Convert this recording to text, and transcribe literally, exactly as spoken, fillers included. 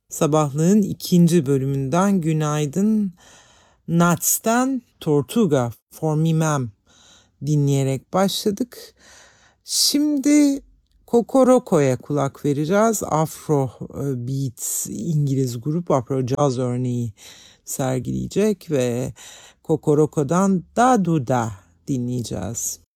Sabahlığın ikinci bölümünden günaydın. Nats'ten Tortuga For Me Ma'am dinleyerek başladık. Şimdi Kokoroko'ya kulak vereceğiz. Afro Beat İngiliz grup Afro Jazz örneği sergileyecek ve Kokoroko'dan Da Du Da dinleyeceğiz.